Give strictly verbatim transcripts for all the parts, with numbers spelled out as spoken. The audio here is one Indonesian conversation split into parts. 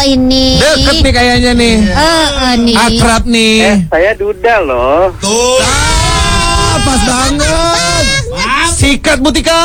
Ini deket nih kayaknya nih. uh, uh, nih. Akrab nih. Eh, saya Duda loh. Tuh. Ah, pas banget. Sikat Butika.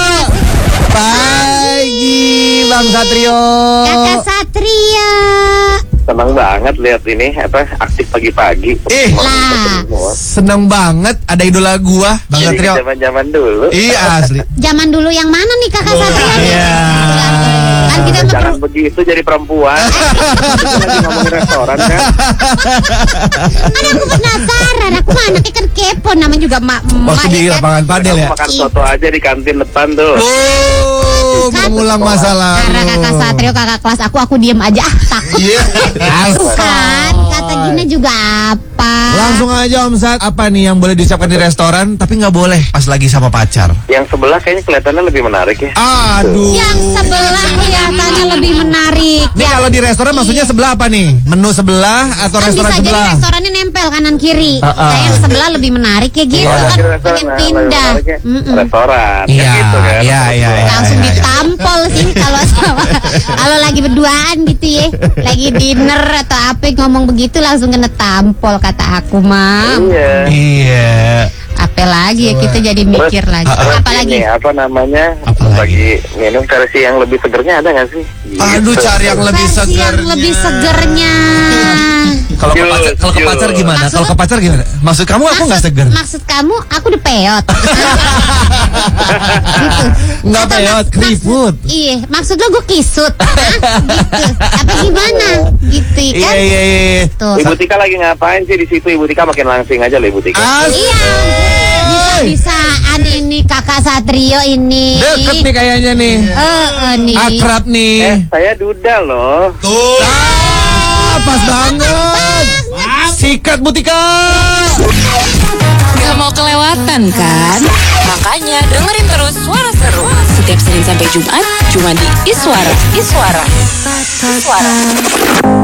Pagi Bang Satrio. Kakak Satrio. Senang banget lihat ini apa aktif pagi-pagi. Ih, lah. seneng banget ada idola gua Bang Jadi Satrio. zaman-zaman dulu. Iya asli. Zaman dulu yang mana nih Kakak Satrio? Iya. Kan kita nggak Jangan perlu. begitu jadi perempuan. Kita lagi ngomongin restoran kan. Kan aku penasaran. Aku mah anaknya kan kepo. Namanya juga mak Waktu mak di ya kan? lapangan padel ya. Makan soto aja di kantin depan tuh. Oh, Kan- mengulang masa lalu. Karena Kakak Satrio kakak kelas aku, aku diem aja. Ah, takut. Iya. Kan kata Gina juga apa? Langsung aja Om Sat, apa nih yang boleh disiapkan di restoran tapi nggak boleh pas lagi sama pacar? Yang sebelah kayaknya kelihatannya lebih menarik ya. Aduh. Yang sebelah kelihatannya lebih menarik. Ini kalau di restoran maksudnya sebelah apa nih? Menu sebelah atau Kan restoran bisa jadi sebelah? restorannya nempel kanan kiri. Uh-uh. Kayak yang sebelah lebih menarik ya gitu Kalau kan lagi restoran, pengen nah, lebih pindah. menariknya Mm-mm. restoran. Iya, Kan gitu kan. iya, iya, iya. Langsung ditampol sih kalau sama kalau lagi berduaan gitu ya. Lagi dinner atau apa ngomong begitu langsung kena tampol kata aku mah. Iya. Iya. Apa lagi ya kita jadi mikir lagi. Terus Apa lagi? ini apa namanya? Apa lagi? Bagi minum versi yang lebih segernya ada nggak sih? Aduh, Gitu. cari yang lebih Versi segernya. yang lebih segernya. Kalau ke Jus, pacar, kalau ke jus. pacar gimana? Maksud- Kalau ke pacar gimana? Maksud kamu aku nggak seger? Maksud kamu aku udah peot. Gitu. Nggak Atau peot, mak- keriput. maksud- Iya, maksud lo gue kisut. Hah? Gitu. Apa gimana? Gitu Iya, kan? iya, iya. Tuh. Ibu Tika lagi ngapain sih di situ? Ibu Tika makin langsing aja loh Ibu Tika. Asli. Iya. Bisa-bisaan ini Kakak Satrio ini. Deket nih kayaknya nih. Eh, eh, nih. Akrab nih. Eh, saya Duda loh. Tuh. Ah, pas banget. Sikat Butika. Gak mau kelewatan kan? Makanya dengerin terus Suara Seru setiap Senin sampai Jumat cuma di Iswara. Iswara. Iswara.